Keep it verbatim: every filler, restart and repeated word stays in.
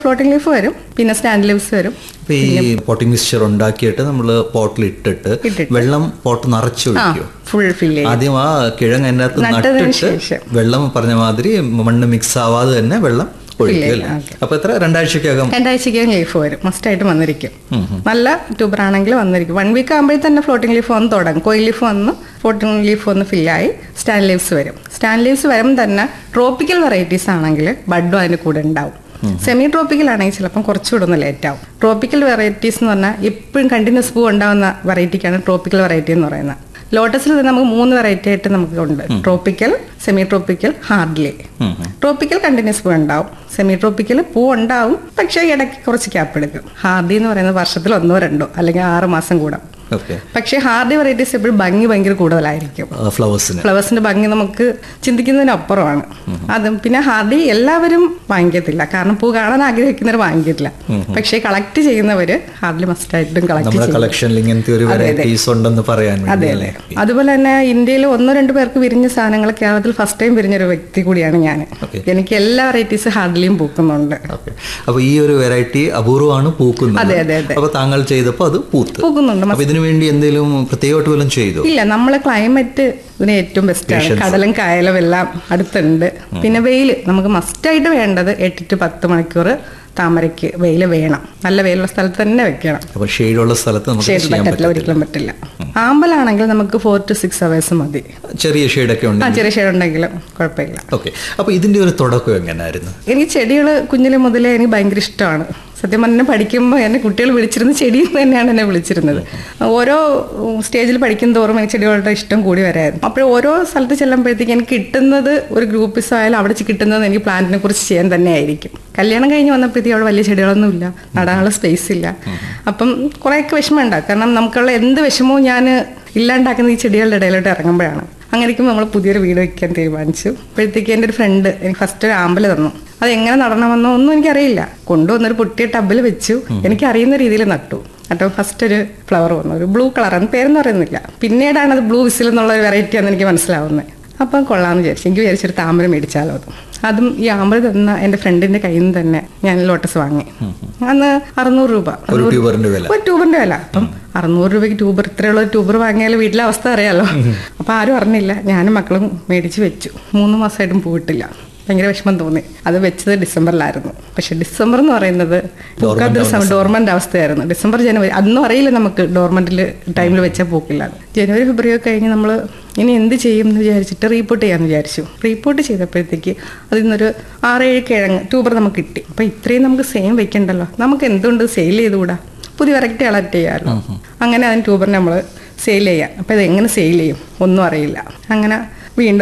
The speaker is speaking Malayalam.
ഫ്ലോട്ടിംഗ് ലീഫ് വരും, പിന്നെ സ്റ്റാൻഡ് ലീവ്സ് വരും. ഇപ്പൊ ഈ പോട്ടിംഗ് മിക്സ്ചർ ഉണ്ടാക്കിയിട്ട് നമ്മൾ പോട്ടിൽ ഇട്ടിട്ട് വെള്ളം പോട്ട് നിറച്ചൊഴിക്കും. ഫുൾ ഫില്ല് ആദ്യം ആ കിഴങ്ങ് അതിനകത്ത് നട്ടിട്ട് വെള്ളം പറഞ്ഞ മാതിരി മണ്ണ് മിക്സ് ആവാതെ തന്നെ വെള്ളം ഒഴിക്കും അല്ലേ? അപ്പൊ എത്ര രണ്ടാഴ്ചക്കകം രണ്ടാഴ്ചക്കകം ലീഫ് വരും, മസ്റ്റ് ആയിട്ട് വന്നിരിക്കും. നല്ല ട്യൂബർ ആണെങ്കിൽ വന്നിരിക്കും. വൺ വീക്ക് ആകുമ്പോഴേ തന്നെ ഫ്ലോട്ടിംഗ് ലീഫ് വന്ന് തുടങ്ങും. കോയിൽ ലീഫ് വന്ന് ഫ്ലോട്ടിംഗ് ലീഫ് ഒന്ന് ഫില്ലായി സ്റ്റാൻഡ് ലീവ്സ് വരും. സ്റ്റാൻഡ് ലീവ്സ് വരുമ്പോൾ തന്നെ ട്രോപ്പിക്കൽ വെറൈറ്റീസ് ആണെങ്കിൽ ബഡും അതിന് കൂടെ ഉണ്ടാവും. സെമി ട്രോപ്പിക്കൽ ആണെങ്കിൽ ചിലപ്പം കുറച്ചുകൂടെ ഒന്ന് ലേറ്റ് ആവും. ട്രോപ്പിക്കൽ വെറൈറ്റീസ് എന്ന് പറഞ്ഞാൽ എപ്പോഴും കണ്ടിന്യൂസ് പൂ ഉണ്ടാവുന്ന വെറൈറ്റിക്കാണ് ട്രോപ്പിക്കൽ വെറൈറ്റി എന്ന് പറയുന്നത്. ലോട്ടസിൽ തന്നെ നമുക്ക് മൂന്ന് വെറൈറ്റി ആയിട്ട് നമുക്ക് ഉണ്ട്: tropical, semi tropical, hardly. Tropical continuous പൂ ഉണ്ടാവും, സെമി ട്രോപ്പിക്കൽ പൂ ഉണ്ടാവും, പക്ഷേ ഇടയ്ക്ക് കുറച്ച് ക്യാപ്പ് എടുക്കും. ഹാർഡി എന്ന് പറയുന്നത് വർഷത്തിൽ ഒന്നോ രണ്ടോ അല്ലെങ്കിൽ ആറ് മാസം കൂടെ. പക്ഷേ ഹാർഡി വെറൈറ്റീസ് എപ്പോഴും ഭംഗി ഭയങ്കര കൂടുതലായിരിക്കും. ഫ്ലവേഴ്സിന് ഫ്ലവേഴ്സിന്റെ ഭംഗി നമുക്ക് ചിന്തിക്കുന്നതിനപ്പുറമാണ്. അതും പിന്നെ ഹാർഡി എല്ലാവരും വാങ്ങിക്കത്തില്ല, കാരണം പൂ കാണാൻ ആഗ്രഹിക്കുന്നവർ വാങ്ങിക്കില്ല. പക്ഷേ കളക്ട് ചെയ്യുന്നവര് ഹാർഡി മസ്റ്റായിട്ടും കളക്ട് ചെയ്യും. അതെ അതെ. അതുപോലെ തന്നെ ഇന്ത്യയിൽ ഒന്നോ രണ്ടു പേർക്ക് വിരിഞ്ഞ സാധനങ്ങൾ കേരളത്തിൽ ഫസ്റ്റ് ടൈം വിരിഞ്ഞൊരു വ്യക്തി കൂടിയാണ് ഞാൻ. എനിക്ക് എല്ലാ വെറൈറ്റീസ് ഹാർഡിലിയും പൂക്കുന്നുണ്ട്. അപ്പൊ ഈ ഒരു വെറൈറ്റി അപൂർവമാണ് പൂക്കുന്നത്. അതെ അതെ അതെ. അപ്പൊ താങ്കൾ ചെയ്തപ്പോൾ അത് പൂക്കുന്നുണ്ട്. വേണ്ടി എന്തെങ്കിലും പ്രത്യേകമായിട്ട് വല്ലതും ചെയ്തു? ഇല്ല, നമ്മളെ ക്ലൈമറ്റ് ഇതിന് ഏറ്റവും ബെസ്റ്റ് ആണ്. കടലും കായലും എല്ലാം അടുത്തുണ്ട്. പിന്നെ വെയിൽ നമുക്ക് മസ്റ്റായിട്ട് വേണ്ടത് എട്ട് ടു പത്ത് മണിക്കൂർ താമരയ്ക്ക് വെയിൽ വേണം. നല്ല വെയിലുള്ള സ്ഥലത്ത് തന്നെ വെക്കണം. ഷെയ്ഡുള്ള സ്ഥലത്ത് പറ്റില്ല, ഒരിക്കലും പറ്റില്ല. ആമ്പലാണെങ്കിൽ നമുക്ക് ഫോർ ടു സിക്സ് അവേഴ്സ് മതി. ചെറിയ ഷെയ്ഡൊക്കെ ഉണ്ട്. ആ ചെറിയ ഷെയ്ഡ് ഉണ്ടെങ്കിലും കുഴപ്പമില്ല. ഓക്കെ. അപ്പൊ ഇതിന്റെ ഒരു തുടക്കം എങ്ങനെയായിരുന്നു? എനിക്ക് ചെടികൾ കുഞ്ഞിലെ മുതലേ എനിക്ക് ഭയങ്കര ഇഷ്ടമാണ്. സത്യം പറഞ്ഞാൽ പഠിക്കുമ്പോൾ എന്നെ കുട്ടികൾ വിളിച്ചിരുന്നത് ചെടിയിൽ തന്നെയാണ് എന്നെ വിളിച്ചിരുന്നത്. ഓരോ സ്റ്റേജിൽ പഠിക്കും തോറും എനിക്ക് ചെടികളുടെ ഇഷ്ടം കൂടി വരായിരുന്നു. അപ്പോൾ ഓരോ സ്ഥലത്ത് ചെല്ലുമ്പോഴത്തേക്ക് എനിക്ക് കിട്ടുന്നത് ഒരു ഗ്രൂപ്പിസ് ആയാലും അവിടെ കിട്ടുന്നത് എനിക്ക് പ്ലാന്റിനെ കുറിച്ച് ചെയ്യാൻ തന്നെ ആയിരിക്കും. കല്യാണം കഴിഞ്ഞ് വന്നപ്പോഴത്തേക്ക് അവിടെ വലിയ ചെടികളൊന്നുമില്ല, നടാനുള്ള സ്പേസ് ഇല്ല. അപ്പം കുറേയൊക്കെ വിഷമം ഉണ്ടാകും. കാരണം നമുക്കുള്ള എന്ത് വിഷമവും ഞാൻ ഇല്ലാണ്ടാക്കുന്ന ഈ ചെടികളുടെ ഇടയിലോട്ട് ഇറങ്ങുമ്പോഴാണ്. അങ്ങനെയൊക്കെ നമ്മൾ പുതിയൊരു വീട് വയ്ക്കാൻ തീരുമാനിച്ചു. അപ്പോഴത്തേക്ക് എൻ്റെ ഒരു ഫ്രണ്ട് എനിക്ക് ഫസ്റ്റ് ഒരു ആമ്പല് തന്നു. അത് എങ്ങനെ നടണമെന്നോ ഒന്നും എനിക്കറിയില്ല. കൊണ്ടുവന്നൊരു പൊട്ടിയ ടബിൽ വെച്ചു, എനിക്ക് അറിയുന്ന രീതിയിൽ നട്ടു. എന്നിട്ട് ഫസ്റ്റ് ഒരു ഫ്ലവർ വന്നു, ഒരു ബ്ലൂ കളറാണ്, പേരെന്ന് പറയുന്നില്ല. പിന്നീടാണ് അത് ബ്ലൂ വിസിൽ എന്നുള്ള ഒരു വെറൈറ്റി ആണെന്ന് എനിക്ക് മനസ്സിലാവുന്നത്. അപ്പം കൊള്ളാമെന്ന് വിചാരിച്ചു. എനിക്ക് വിചാരിച്ചൊരു താമര മേടിച്ചാലോ. അതും അതും ഈ ആമ്പൽ തന്ന എൻ്റെ ഫ്രണ്ടിന്റെ കയ്യിൽ നിന്ന് തന്നെ ഞാൻ ലോട്ടസ് വാങ്ങി. അന്ന് അറുന്നൂറ് രൂപ ഒരു ട്യൂബറിന്റെ വില. അപ്പം അറുന്നൂറ് രൂപയ്ക്ക് ട്യൂബർ, ഇത്രയുള്ള ട്യൂബർ വാങ്ങിയാൽ വീട്ടിലെ അവസ്ഥ അറിയാലോ. അപ്പം ആരും അറിഞ്ഞില്ല. ഞാനും മക്കളും മേടിച്ച് വെച്ചു. മൂന്ന് മാസമായിട്ടും പൂവിട്ടില്ല. ഭയങ്കര വിഷമം തോന്നി. അത് വെച്ചത് ഡിസംബറിലായിരുന്നു. പക്ഷെ ഡിസംബർ എന്ന് പറയുന്നത് ഡോർമന്റ് അവസ്ഥയായിരുന്നു. ഡിസംബർ ജനുവരി അതൊന്നും അറിയില്ല നമുക്ക്, ഡോർമന്റിൽ ടൈമിൽ വെച്ചാൽ പൂക്കില്ല. ജനുവരി ഫെബ്രുവരി ഒക്കെ കഴിഞ്ഞ് നമ്മൾ ഇനി എന്ത് ചെയ്യും എന്ന് വിചാരിച്ചിട്ട് റീപോർട്ട് ചെയ്യാമെന്ന് വിചാരിച്ചു. റീപോർട്ട് ചെയ്തപ്പോഴത്തേക്ക് അതിൽ നിന്നൊരു ആറേഴ് കിഴങ്ങ് ട്യൂബർ നമുക്ക് കിട്ടി. അപ്പം ഇത്രയും നമുക്ക് സെയിം വെക്കണ്ടല്ലോ, നമുക്ക് എന്തുകൊണ്ട് സെയിൽ ചെയ്തുകൂടാ, പുതിയ വെറൈറ്റി കളക്ട് ചെയ്യാമല്ലോ. അങ്ങനെ അതിന് ട്യൂബറിനെ നമ്മൾ സെയിൽ ചെയ്യാം. അപ്പം ഇത് എങ്ങനെ സെയിൽ ചെയ്യും ഒന്നും അറിയില്ല. അങ്ങനെ വീണ്ടും